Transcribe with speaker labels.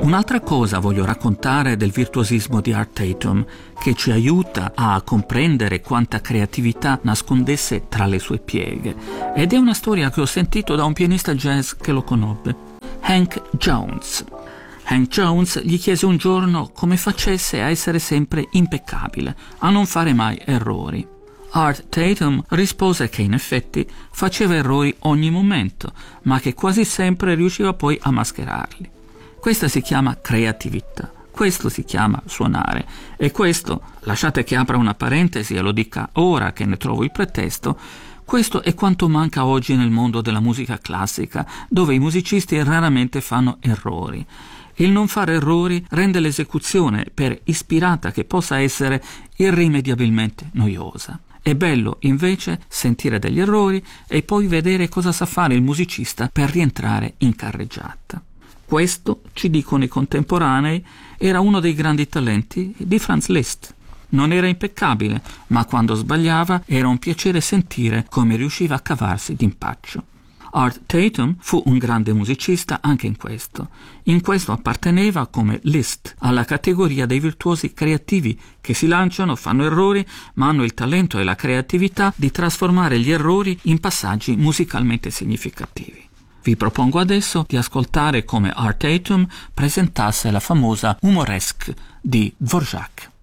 Speaker 1: Un'altra cosa voglio raccontare del virtuosismo di Art Tatum, che ci aiuta a comprendere quanta creatività nascondesse tra le sue pieghe, ed è una storia che ho sentito da un pianista jazz che lo conobbe, Hank Jones. Hank Jones gli chiese un giorno come facesse a essere sempre impeccabile, a non fare mai errori. Art Tatum rispose che in effetti faceva errori ogni momento, ma che quasi sempre riusciva poi a mascherarli. Questa si chiama creatività, questo si chiama suonare, e questo, lasciate che apra una parentesi e lo dica ora che ne trovo il pretesto, questo è quanto manca oggi nel mondo della musica classica, dove i musicisti raramente fanno errori. Il non fare errori rende l'esecuzione, per ispirata che possa essere, irrimediabilmente noiosa. È bello, invece, sentire degli errori e poi vedere cosa sa fare il musicista per rientrare in carreggiata. Questo, ci dicono i contemporanei, era uno dei grandi talenti di Franz Liszt. Non era impeccabile, ma quando sbagliava era un piacere sentire come riusciva a cavarsi d'impaccio. Art Tatum fu un grande musicista anche in questo. In questo apparteneva, come Liszt, alla categoria dei virtuosi creativi che si lanciano, fanno errori, ma hanno il talento e la creatività di trasformare gli errori in passaggi musicalmente significativi. Vi propongo adesso di ascoltare come Art Tatum presentasse la famosa Humoresque di Dvorak.